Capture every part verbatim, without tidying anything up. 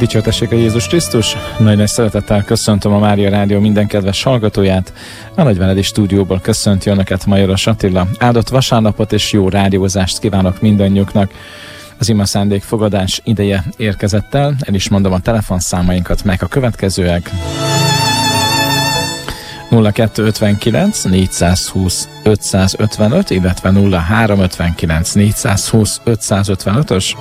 Dicsértessék a Jézus Krisztus! Nagy-nagy szeretettel köszöntöm a Mária Rádió minden kedves hallgatóját. A Nagyváradi stúdióból köszönti önöket Majoros Attila. Áldott vasárnapot és jó rádiózást kívánok mindannyiuknak. Az ima szándék fogadás ideje érkezett el. El is mondom a telefonszámainkat, meg a következőek. nulla kettő ötvenkilenc négyszázhúsz ötszázötvenöt, illetve nulla három ötvenkilenc négyszázhúsz ötszázötvenötös.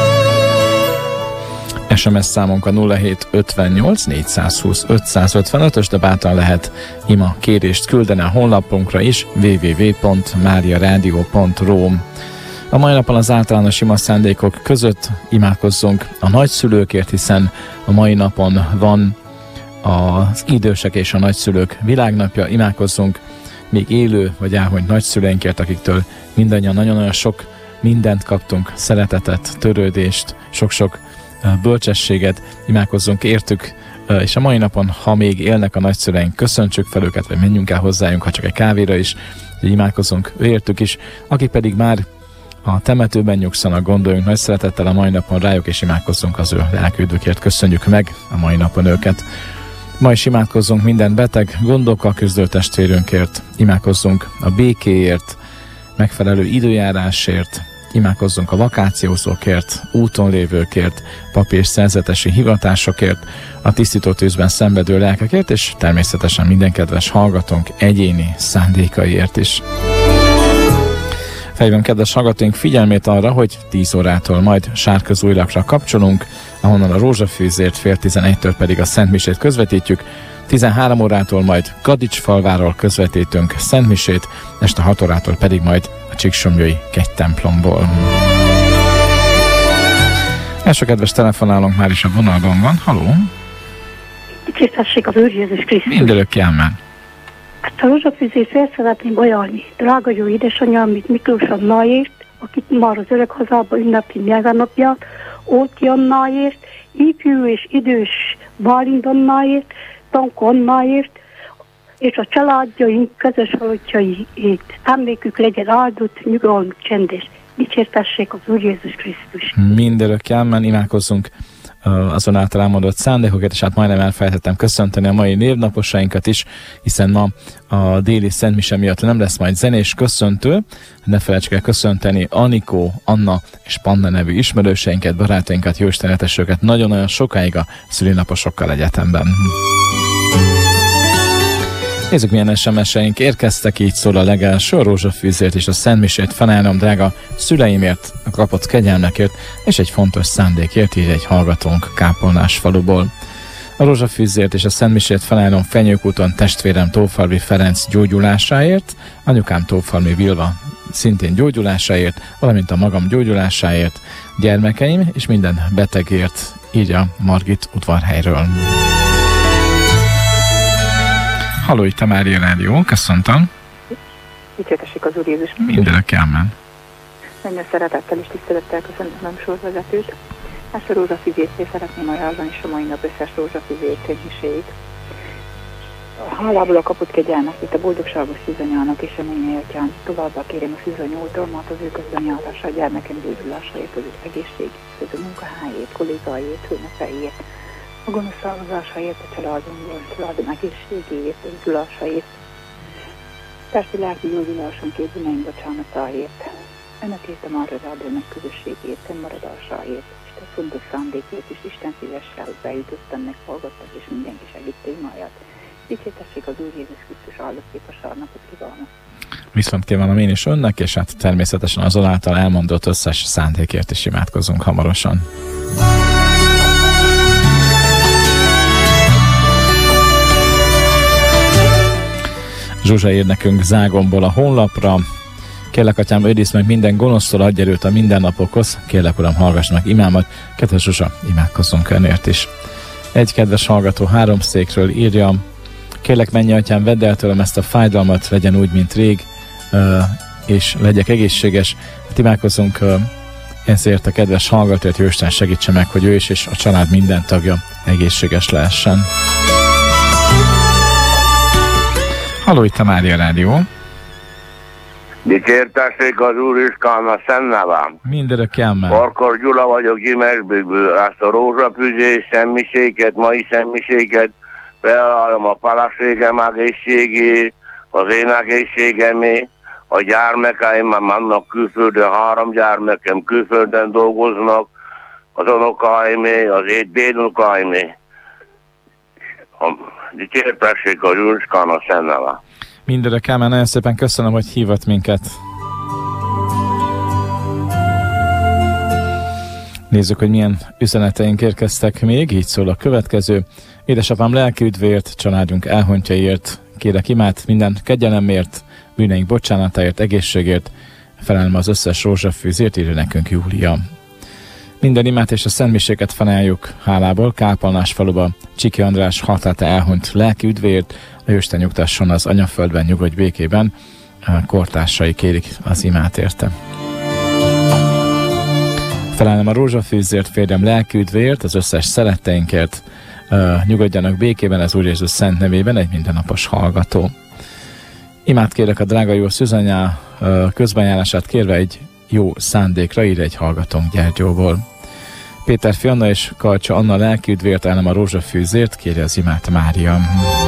es em es számunk a nulla hét ötvennyolc négyszázhúsz ötszázötvenötös, de bátran lehet ima kérést küldeni a honlapunkra is, double-u double-u double-u pont mariaradio pont ro. A mai napon az általános ima szándékok között imádkozzunk a nagyszülőkért, hiszen a mai napon van az idősek és a nagyszülők világnapja. Imádkozzunk még élő vagy elhunyt nagyszüleinkért, akiktől mindannyian nagyon-nagyon sok mindent kaptunk, szeretetet, törődést, sok-sok bölcsességet, imádkozzunk értük, és a mai napon, ha még élnek a nagyszüleink, köszöntsük fel őket, vagy menjünk el hozzájunk, ha csak egy kávéra is, hogy imádkozzunk értük is, akik pedig már a temetőben nyugszanak, gondoljunk nagy szeretettel a mai napon rájuk, és imádkozzunk az ő lelküdvükért, köszönjük meg a mai napon őket. Ma is imádkozzunk minden beteg, gondokkal küzdő testvérünkért, imádkozzunk a békéért, megfelelő időjárásért, imádkozzunk a vakációzókért, úton lévőkért, papi és szerzetesi hivatásokért, a tisztító tűzben szenvedő lelkekért, és természetesen minden kedves hallgatónk egyéni szándékaiért is. Fejben kedves hallgatóink figyelmét arra, hogy tíz órától majd Sárközújlakra kapcsolunk, ahonnan a rózsafűzért, fél tizenegytől pedig a szentmisét közvetítjük, tizenhárom órától majd Kadicsfalváról közvetítünk szentmisét, este hat órától pedig majd a Csíksomlyói kegytemplomból. Első kedves telefonálónk már is a vonalban van. Haló! Dicsértessék az Úr Jézus Krisztus! Mindörökké amen! Hát a rózsafűzést fel szeretném ajánlani drága jó édesanyám, amit Miklós Annáért, akit már az öreg hazában ünnepi meganapját, Óti Annáért, ifjú és idős Bálint Annáért, Tanko Annáért, és a családjaink közös halottjaiért. Emlékük legyen áldott, nyugalmuk csendes. Dicsértessék az Úr Jézus Krisztus! Mindörökké amen, imádkozzunk azon által elmondott szándékokat, és hát majdnem elfelejtettem köszönteni a mai névnaposainkat is, hiszen ma a déli szentmise miatt nem lesz majd zenés köszöntő. Ne felejtsük el köszönteni Anikó, Anna és Panna nevű ismerőseinket, barátainkat, jóistenetes őket nagyon-nagyon sokáig a szülinaposokkal egyetemben. Nézzük, milyen es em es-eink érkeztek, így szól a legelső, a rózsafűzért és a szentmisét felajánlom drága szüleimért, a kapott kegyelmekért, és egy fontos szándékért, így egy hallgatónk Kápolnás faluból. A rózsafűzért és a szentmisét felajánlom Fenyőkúton testvérem Tófalvi Ferenc gyógyulásáért, anyukám Tófalvi Vilva szintén gyógyulásáért, valamint a magam gyógyulásáért, gyermekeim és minden betegért, írja Margit Udvarhelyről. Halló, itt a Mária Rádió, köszöntöm. Dicsértessék az Úr Jézus. Mindörökké amen. Nagyon szeretettel és tisztelettel köszöntöm a műsorvezetőt. Ezt a rózsafűzét szeretném ajánlani, és a mai nap összes rózsafűzét miséig. Hálából a kapott kegyelmekét a boldogságos szűzanyának és a mennyei atyán. Továbbá kérem a szűzanya oltalmat az ő közben járása, a gyermekem gyógyulásáért, az ő egészség, az ő munkahájért, kollégáért, hőnökeiért, a gonosz származásáért, a családunkból, a családom egészségéért, a gyógyulásáért, testi lelki gyógyulásunkért, bűneim bocsánatáért, önökért a Mária Rádiónak közösségért, fennmaradásáért, Isten fontos szándékért is, Isten szívessel, hogy bejutott ennek, hallgattak, és mindenki segít témáját. Dicsértessék az Úr Jézus Krisztus, áldott szép vasárnapot kívánok! Viszont kívánom én is önnek, és hát természetesen azonáltal elmondott összes szándékért is imádkozunk hamarosan. Zsuzsa ír nekünk Zágomból a honlapra. Kérlek, atyám, őrizd meg minden gonosztól, adj erőt a mindennapokhoz. Kérlek, uram, hallgass meg imámat. Kedves Zsuzsa, imádkozzunk önért is. Egy kedves hallgató három székről írja: kérlek, menj, atyám, vedd el tőlem ezt a fájdalmat, legyen úgy, mint rég, és legyek egészséges. Hát imádkozzunk ezért a kedves hallgatóért, hogy Isten segítse meg, hogy ő is és a család minden tagja egészséges lehessen. Halló, itt a Mária Rádió. Dicsértessék az Úr Iskán a Szent nevám. Mindörökké amen. Parkor Gyula vagyok Gyimesbükből. Ezt a rózsafűzés semmiséget, mai semmiséget felajánlom a feleségem egészségé, az én egészségemé, a gyermekeim vannak külföldön, három gyermekem külföldön dolgoznak, az unokáimé, az én dédunokáimé. Dicsértessék az Úr Iskán a Szent nevám. Mindörökké amen. Nagyon szépen köszönöm, hogy hívott minket. Nézzük, hogy milyen üzeneteink érkeztek még. Így szól a következő. Édesapám lelki üdvért, családunk elhontjaiért, kérek imát minden kegyelemért, bűneink bocsánatáért, egészségért, felelem az összes rózsafűzért, írja nekünk Júlia. Minden imát és a szentmiséket fenáljuk hálából Kápalnás faluba Csiki András halálta elhunyt lelki üdvért, a Jóisten nyugtasson az anyaföldben, nyugodj békében, a kortársai kérik az imát érte. Felelem a rózsafűzért, férjem lelki üdvért, az összes szeretteinkért, uh, nyugodjanak békében az Úr Jézus szent nevében, egy mindennapos hallgató. Imát kérek a drága jó Szűzanyá uh, közbenjárását kérve egy jó szándékra, ír egy hallgatónk Gyergyóból. Péter Fianna és Kalcsa Anna lelki üdvért, elem a rózsafűzért, kérje az imát Mária.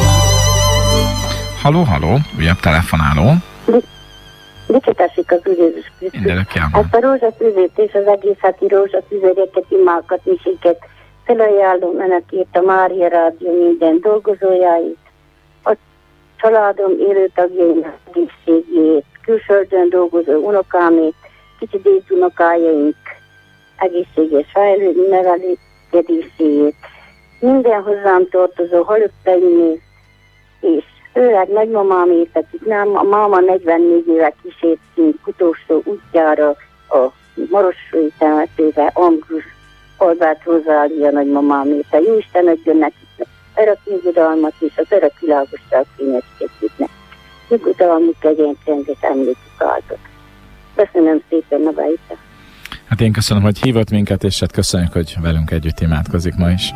Haló, haló, újabb telefonáló. Dicsértessék az Úr Jézus Krisztus. Ezt a rózsafűzét és az egész heti rózsafűzéreket, imákat, miséket felajánlom önökért, a Mária Rádió minden dolgozójáit, a családom élőtagjainak egészségét, külföldön dolgozó unokámét, kicsi dédunokájaink egészséges fejlődő nevelését, minden hozzám tartozó halötteimét, és főleg nagymamámét, akik nem, a máma negyvennégy éve kísért szint utolsó útjára a Marosói temetőbe, Ambrus Albert Rozália nagymamámét. A Jóisten adjon nekik örök nyugodalmat és az örök világosság fényességüknek. Nyugodalmuk legyen csendes emlékük áldott. Köszönöm szépen a bájta. Hát én köszönöm, hogy hívott minket, és hát köszönjük, hogy velünk együtt imádkozik ma is.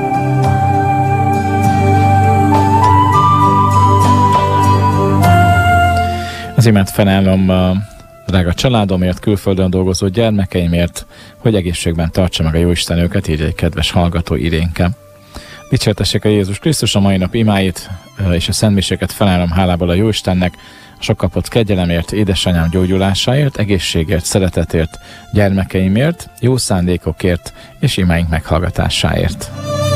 Az imát felajánlom a drága családomért, külföldön dolgozó gyermekeimért, hogy egészségben tartsa meg a Jóisten őket, írja egy kedves hallgató Irénke. Dicsértessék a Jézus Krisztus, a mai nap imáit és a szentmiséket felajánlom hálából a Jóistennek, a sok kapott kegyelemért, édesanyám gyógyulásáért, egészségért, szeretetért, gyermekeimért, jó szándékokért és imáink meghallgatásáért.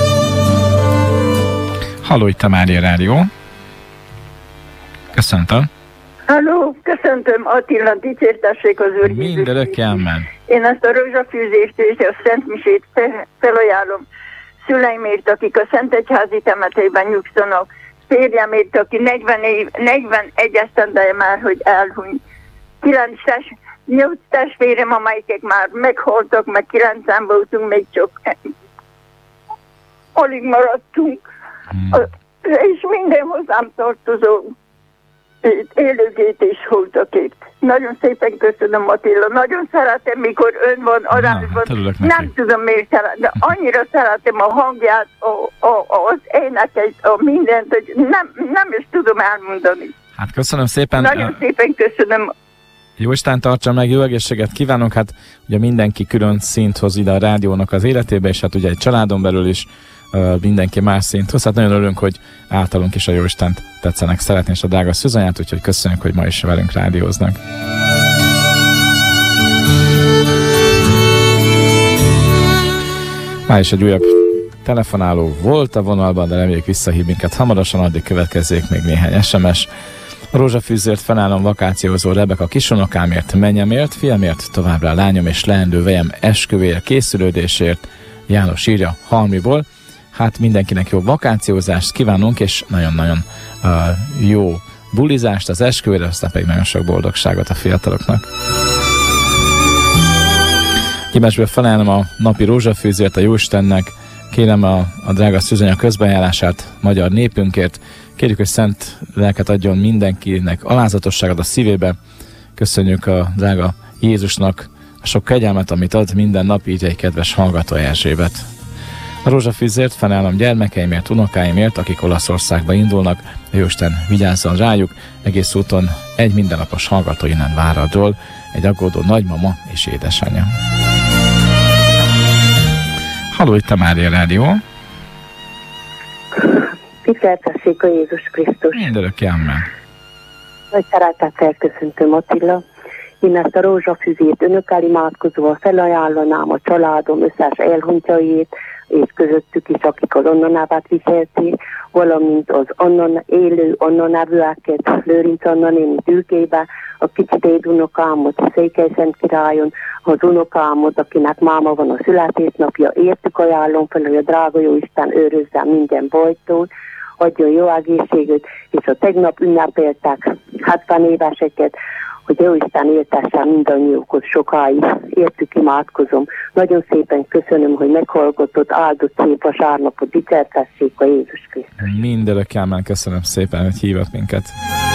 Halló, itt a Mária Rádió. Köszöntöm. Halló, köszöntöm Attila, dicsértessék az Úr Jézus. Mindörökké amen. Én ezt a rózsafűzést és a szentmisét felajánlom szüleimért, akik a Szentegyházi temetőben nyugszanak, férjemért, aki negyven év, negyvenegy esztendeje már, hogy elhunyt. Kilenc test, nyolc testvérem, amelyikek már meghaltak, meg kilencen voltunk, még csak alig maradtunk. Hmm. A, és minden hozzám tartozó élőgét és holtakét. Nagyon szépen köszönöm, Attila. Nagyon szeretem, mikor ön van arányban. Nem tudom miért szeretem, de annyira szeretem a hangját, a, a, az éneket, a mindent, hogy nem, nem is tudom elmondani. Hát köszönöm szépen. Nagyon szépen köszönöm. Jóisten tartsa meg, jó egészséget kívánok. Hát ugye mindenki külön szint hoz ide a rádiónak az életébe, és hát ugye egy családon belül is uh, mindenki más szint hoz. Hát nagyon örülünk, hogy általunk is a Jóistent tetszenek szeretni, és a drága Szűzanyát, úgyhogy köszönjük, hogy ma is velünk rádióznak. Már is egy újabb telefonáló volt a vonalban, de reméljük visszahív minket hamarosan, addig következzék még néhány es em es. A rózsafűzért fennállom vakációzó Rebeka kisunokámért, menyemért, fiamért, továbbra a lányom és leendő vejem esküvője készülődésért, János írja Halmiból. Hát mindenkinek jó vakációzást kívánunk, és nagyon-nagyon uh, jó bulizást az esküvőre, aztán pedig nagyon sok boldogságot a fiataloknak. Gyimesből felajánlom a napi rózsafűzért a Jóistennek, kérem a, a drága Szűzanya közbenjárását magyar népünkért, kérjük, hogy szent lelket adjon mindenkinek alázatosságot a szívébe, köszönjük a drága Jézusnak a sok kegyelmet, amit ad minden nap, így egy kedves hallgató Erzsébet. A rózsafűzért fennállom gyermekeimért, unokáimért, akik Olaszországba indulnak, a Jóisten vigyázzon rájuk, egész úton egy mindennapos hallgató innen Váradról, egy aggódó nagymama és édesanyja. Halló, itt a Mária Rádió. Tiszteltessék a Jézus Krisztus. Mindörökké, amen. Nagy szeretettel köszöntöm, Attila. Én ezt a rózsafüzét önökkel imádkozóval felajánlanám a családom összes elhunytjait, és közöttük is, akik az Annanávát viselték, valamint az onnan élő Annanávőáket, Lőrinc Anna néni Tülkébe, a kicsit unokámot Székelyszent királyon, az unokámot, akinek máma van a születésnapja, értük ajánlom fel, hogy a drága Jóisten őrizzen minden bajtól, adjon jó egészséget, és a tegnap ünnepeltek hetven éveseket, hogy Jóisten éltessen mindannyiukhoz sokáig. Értük, imádkozom. Nagyon szépen köszönöm, hogy meghallgatott, áldott szép vasárnapot, dicsértessék a Jézus Krisztus. Mindörökké, amen. Köszönöm szépen, hogy hívott minket.